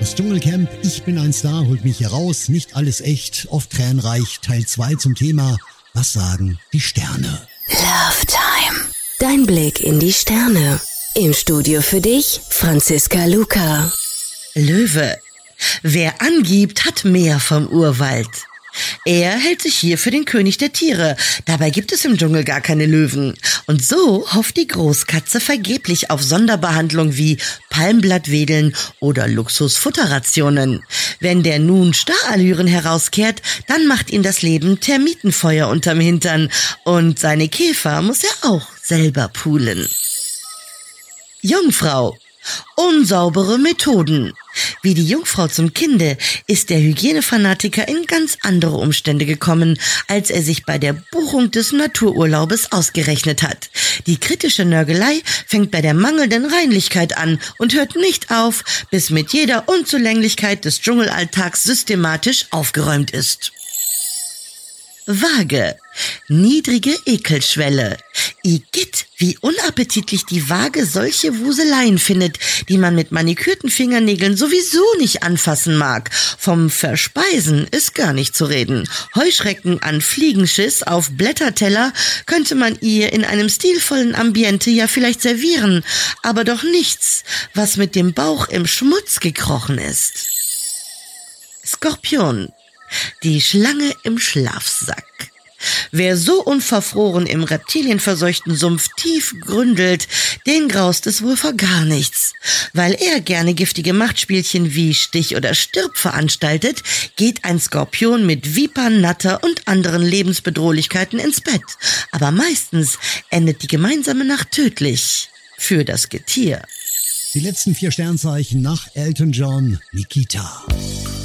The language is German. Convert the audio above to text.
Das Dschungelcamp, ich bin ein Star, holt mich hier raus, nicht alles echt, oft tränenreich, Teil 2 zum Thema, was sagen die Sterne? Love Time. Dein Blick in die Sterne. Im Studio für dich, Franziska Luca. Löwe. Wer angibt, hat mehr vom Urwald. Er hält sich hier für den König der Tiere. Dabei gibt es im Dschungel gar keine Löwen. Und so hofft die Großkatze vergeblich auf Sonderbehandlung wie Palmblattwedeln oder Luxusfutterrationen. Wenn der nun Starallüren herauskehrt, dann macht ihm das Leben Termitenfeuer unterm Hintern. Und seine Käfer muss er auch selber poolen. Jungfrau. Unsaubere Methoden. Wie die Jungfrau zum Kinde ist der Hygienefanatiker in ganz andere Umstände gekommen, als er sich bei der Buchung des Natururlaubes ausgerechnet hat. Die kritische Nörgelei fängt bei der mangelnden Reinlichkeit an und hört nicht auf, bis mit jeder Unzulänglichkeit des Dschungelalltags systematisch aufgeräumt ist. Waage. Niedrige Ekelschwelle. Igitt, wie unappetitlich die Waage solche Wuseleien findet, die man mit manikürten Fingernägeln sowieso nicht anfassen mag. Vom Verspeisen ist gar nicht zu reden. Heuschrecken an Fliegenschiss auf Blätterteller könnte man ihr in einem stilvollen Ambiente ja vielleicht servieren, aber doch nichts, was mit dem Bauch im Schmutz gekrochen ist. Skorpion. Die Schlange im Schlafsack. Wer so unverfroren im reptilienverseuchten Sumpf tief gründelt, den graust es wohl vor gar nichts. Weil er gerne giftige Machtspielchen wie Stich oder Stirb veranstaltet, geht ein Skorpion mit Vipern, Natter und anderen Lebensbedrohlichkeiten ins Bett. Aber meistens endet die gemeinsame Nacht tödlich. Für das Getier. Die letzten 4 Sternzeichen nach Elton John, Nikita.